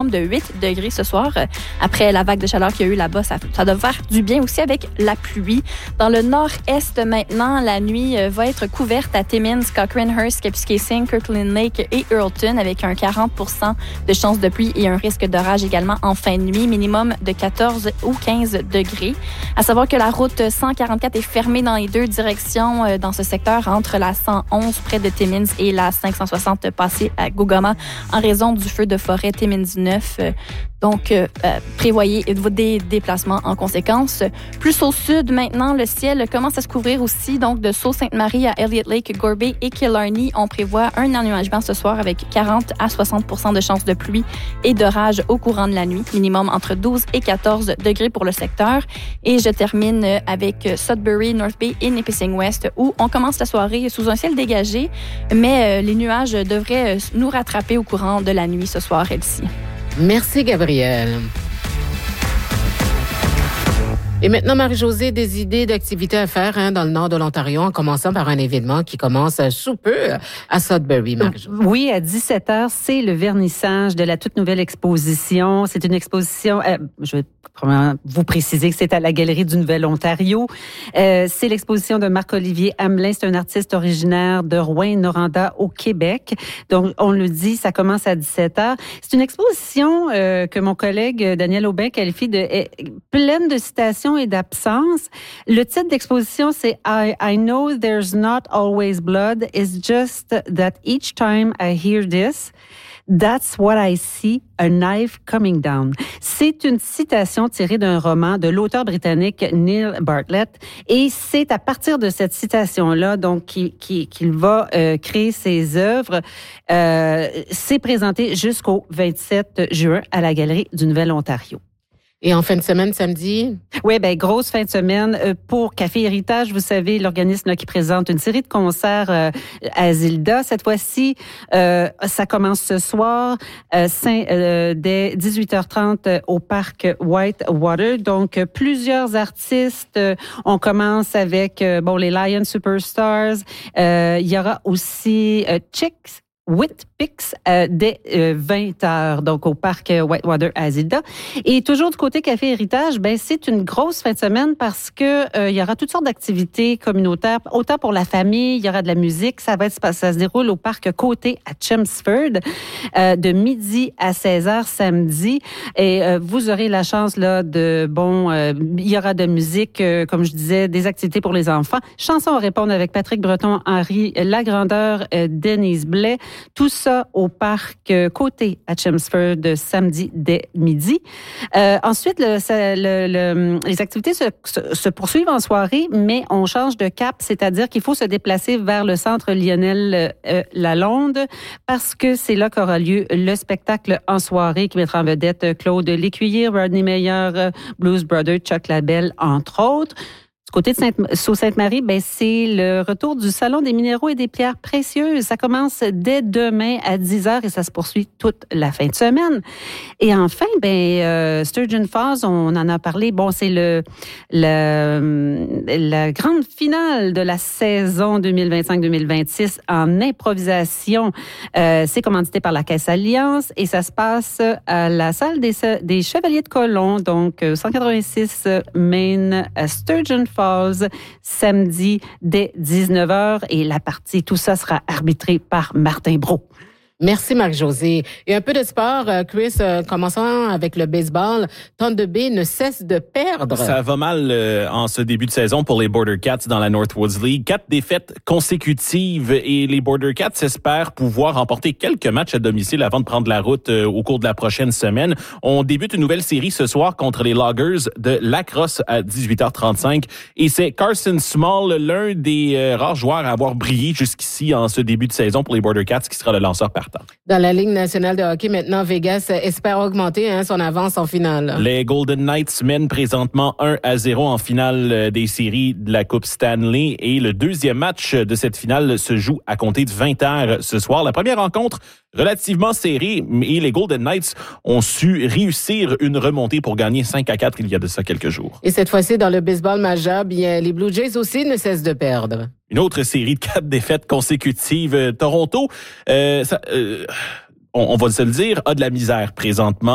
minimum de 8 degrés ce soir. Après la vague de chaleur qu'il y a eu là-bas, ça doit faire du bien aussi avec la pluie. Dans le nord-est maintenant, la nuit va être couverte à Timmins, Cochranhurst, Kapuskasing, Kirkland Lake et Earlton avec un 40% de chance de pluie et un risque d'orage également en fin de nuit, minimum de 14 ou 15 degrés. À savoir que la route 144 est fermée dans les deux directions dans ce secteur entre la 111 près de Timmins et la 560 passée à Gogama en raison du feu de forêt Timmins 9. Donc, prévoyez des déplacements en conséquence. Plus au sud, maintenant, le ciel commence à se couvrir aussi. Donc, de Sault-Sainte-Marie à Elliott Lake, Gorby et Killarney, on prévoit un ennuagement ce soir avec 40 à 60% de chances de pluie et d'orage au courant de la nuit. Minimum entre 12 et 14 degrés pour le secteur. Et je termine avec Sudbury, North Bay et Nipissing West où on commence la soirée sous un ciel dégagé, mais les nuages devraient nous rattraper au courant de la nuit ce soir, Elsie. Merci, Gabrielle. Et maintenant, Marie-Josée, des idées d'activités à faire dans le nord de l'Ontario, en commençant par un événement qui commence sous peu à Sudbury, Marie-Josée. Oui, à 17h, c'est le vernissage de la toute nouvelle exposition. C'est une exposition, je vais vous préciser que c'est à la Galerie du Nouvel-Ontario. C'est l'exposition de Marc-Olivier Hamelin. C'est un artiste originaire de Rouyn-Noranda au Québec. Donc, on le dit, ça commence à 17h. C'est une exposition que mon collègue Daniel Aubin qualifie de pleine de citations et d'absence. Le titre d'exposition, c'est I know there's not always blood. It's just that each time I hear this, that's what I see, a knife coming down. C'est une citation tirée d'un roman de l'auteur britannique Neil Bartlett et c'est à partir de cette citation-là donc qu'il va créer ses œuvres. C'est présenté jusqu'au 27 juin à la Galerie du Nouvel-Ontario. Et en fin de semaine, samedi? Oui, grosse fin de semaine pour Café Héritage. Vous savez, l'organisme qui présente une série de concerts à Zilda. Cette fois-ci, ça commence ce soir dès 18h30 au parc Whitewater. Donc, plusieurs artistes. On commence avec les Lion Superstars. Il y aura aussi Chicks Whitpix dès 20h, donc au parc Whitewater à Zilda. Et toujours du côté Café Héritage, c'est une grosse fin de semaine parce que il y aura toutes sortes d'activités communautaires, autant pour la famille, il y aura de la musique, ça se déroule au parc Côté à Chelmsford de midi à 16h samedi. Et vous aurez la chance là il y aura de musique, comme je disais, des activités pour les enfants, chansons à répondre avec Patrick Breton, Henri Lagrandeur, Denise Blais. Tout ça au parc Côté à Chelmsford samedi dès midi. Ensuite, les activités se poursuivent en soirée, mais on change de cap, c'est-à-dire qu'il faut se déplacer vers le centre Lionel Lalonde parce que c'est là qu'aura lieu le spectacle en soirée qui mettra en vedette Claude Lécuyer, Rodney Meyer, Blues Brothers, Chuck Labelle, entre autres. Du côté de Sault-Sainte-Marie, c'est le retour du Salon des minéraux et des pierres précieuses. Ça commence dès demain à 10h et ça se poursuit toute la fin de semaine. Et enfin, Sturgeon Falls, on en a parlé. C'est la grande finale de la saison 2025-2026 en improvisation. C'est commandité par la Caisse Alliance et ça se passe à la salle des Chevaliers de Colomb, donc 186 Main à Sturgeon Falls, samedi dès 19h. Et la partie, tout ça sera arbitré par Martin Brault. Merci, Marie-Josée. Et un peu de sport, Chris, commençant avec le baseball. Thunder Bay ne cesse de perdre. Ça va mal en ce début de saison pour les Border Cats dans la Northwoods League. 4 défaites consécutives et les Border Cats espèrent pouvoir remporter quelques matchs à domicile avant de prendre la route au cours de la prochaine semaine. On débute une nouvelle série ce soir contre les Loggers de Lacrosse à 18h35 et c'est Carson Small, l'un des rares joueurs à avoir brillé jusqu'ici en ce début de saison pour les Border Cats, qui sera le lanceur partant. Dans la Ligue nationale de hockey, maintenant, Vegas espère augmenter son avance en finale. Les Golden Knights mènent présentement 1-0 en finale des séries de la Coupe Stanley et le deuxième match de cette finale se joue à compter de 20h ce soir. La première rencontre relativement serrée et les Golden Knights ont su réussir une remontée pour gagner 5-4 il y a de ça quelques jours. Et cette fois-ci, dans le baseball majeur, les Blue Jays aussi ne cessent de perdre. Une autre série de 4 défaites consécutives. Toronto, on va se le dire, a de la misère présentement.